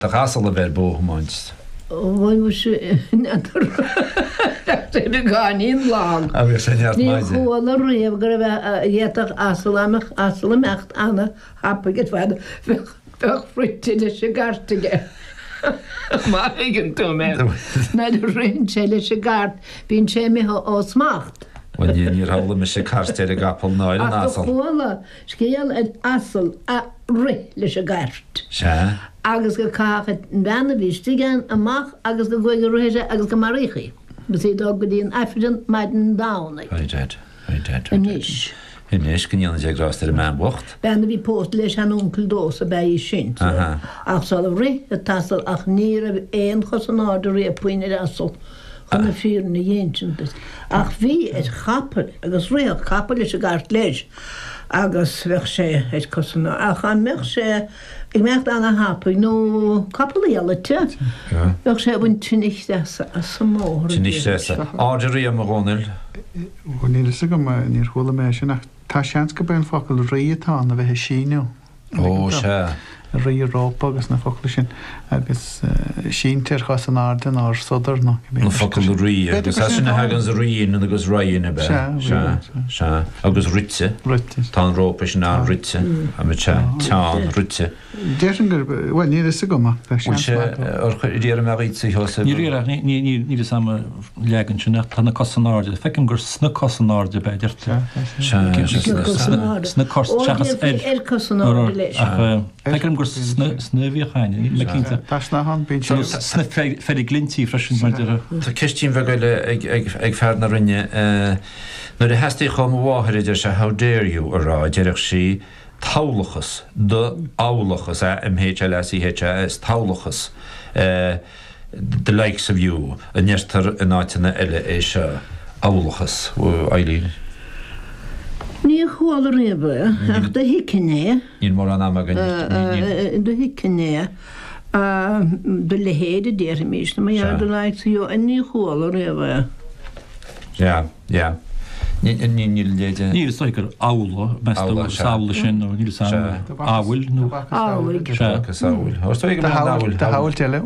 de gasal a bheit bóhamáint. Bhfuil se gáín lá. A bhí sé neart Ní maidide. chuála riamh gur bheith dhéach asalamecht anna hapagad bhd bheith fruite lei sé gartaige. Má igen tú mé. Na rinn sé lei sé gart bín sé mé ó smacht. Bhain níor hála me sé cartéir a gapal náil an asal. Chuála scéal an asal a ri leis a gart. Se? Agus go cácha bhena bhístigan amach agus go bhfuil réise agus go maríchaí. Bes é dá go dtíon efident maid an dána. Haidéid. Anis. Inis gníanana sé grás ar a man bocht. Bena bhí post leis an oncle dós a bheith sin. Ach sal a ri a tasal ach ní a éon chos an áidir ri a puoine asal. Chna fír na dhéintintas. Ach bhí é chapel agus réoch chapel leis a gart leis. Agus bheith sé é cosna. Ach an meach sé ag mecht anna hapa nó capelíalate. Bheith sé bhain tunicht a samór. Tunicht áidir ri am a ghónil. Níl sa go níor chola mé sin tá seans go ben focail riítá a bheit síú. Ó se. Riírópa agus na focail sin agus síntir chas an ardan á sodar ná. Na focail rí, agus sinna hagan a riíon agus raíon a bheith. Se. Agus ritse. Tá an rópa sin an ritse. A me te teán ritse. Déir gur bhil níl sa gomach. Bhil sé díar me ritse hosa. Ní sama legan sin tána cosanáde. Fecin gur sna cosanáde beidirte. Sna cosanáde leis. Fecin gur snöhíochaine le cinnta. Sna féidir glintí freisin mar. Tá ceistín bheith goile ag fear na rinne. Nuair a heasta chum bháthir idir se how dare you ará deireach sí tálachas do álachas MHLS IHS tálachas the likes of you a neistar in áitina eile é se álachas Eileen. Ní chuála riamh ach do hicinné. Níl mór an amagan. Do hicinné do lehéide déir mís na mar do leitú a ní chuála riamh. Ja. Níl léide. Níl gur ála meála sin ó níl áhfuil nó áhfuil. Táhfuil teile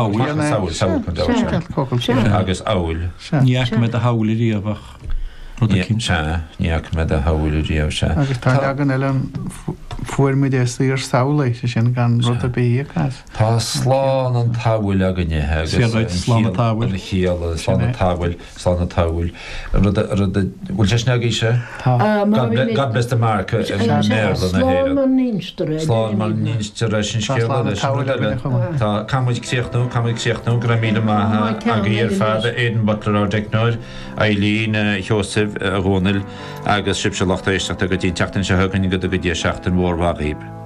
agus áhfuil. Níach me a hála riamhach. Níach me a hála riamh se. Agus tá agan eile fuairmid ar saola sin gan rud a bí. Tá sláán an táhfuil agannethe slán chéal slán táhfuil bhfuil sé sneagaí se? God bless the mark Slán mar nínstere. Slán mar nínstere sin scéal Tá camid chéochnú gra míle maithe a ar fada éan butler á deicnáir Eileen Joseph a ghónil agus sib se lechta éisteach a go dtí teachtain se thugann go dtí seachtain mhórhá riib.